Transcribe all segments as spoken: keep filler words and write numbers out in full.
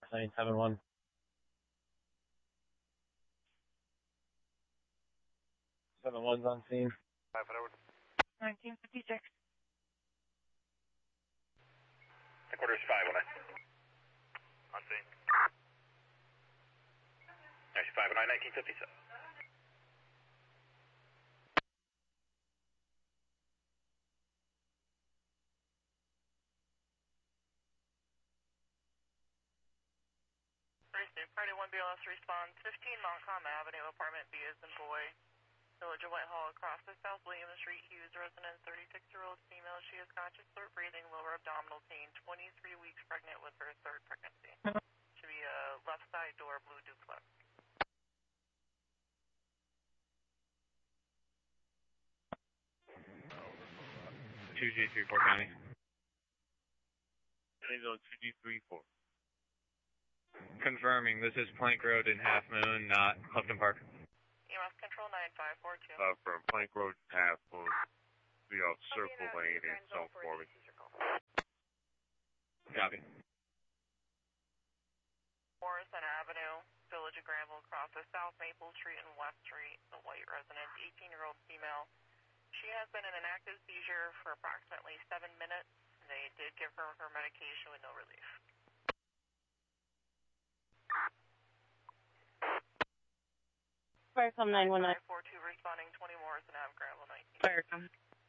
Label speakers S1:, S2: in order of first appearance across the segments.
S1: nine seven one. seven one's on scene.
S2: five forward.
S3: nineteen fifty-six.
S2: Headquarters five one nine. On scene. There's five one nine, nineteen fifty-seven.
S3: Friday one B L S response, fifteen Montcalm Avenue, apartment B as in boy, Village of Whitehall, across the South William Street, Hughes residence, thirty-six-year-old female. She has conscious throat breathing, lower abdominal pain, twenty-three weeks pregnant with her third pregnancy. Should be a left side door, blue duplex.
S1: two G three four County. Zone two G three four. Confirming, this is Plank Road in Half Moon, not Clifton Park.
S3: E M S control nine five four two.
S4: Uh, from Plank Road to Half Moon, be on circle lane in zone four.
S1: Copy.
S3: Morrison Avenue, Village of Granville, across the South Maple Street and West Street, the white residence, eighteen-year-old female. She has been in an active seizure for approximately seven minutes. They did give her her medication with no relief.
S5: Firecom nine one nine.
S3: five four two responding, twenty Morrison Ave, Granville nineteen.
S5: Firecom.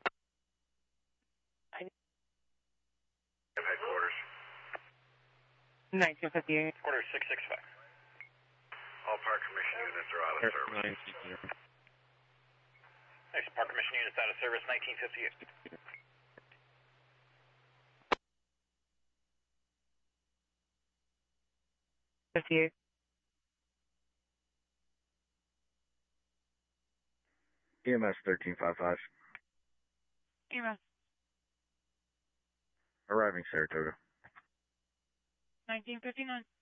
S2: Headquarters.
S5: nineteen fifty-eight.
S2: Quarter six six five. All park commission units are out of service.
S1: nine six zero.
S2: Next park commission units out of service, nineteen fifty-eight.
S5: fifty-eight.
S4: E M S thirteen fifty-five.
S3: E M S
S4: Arriving Saratoga.
S3: nineteen fifty-nine.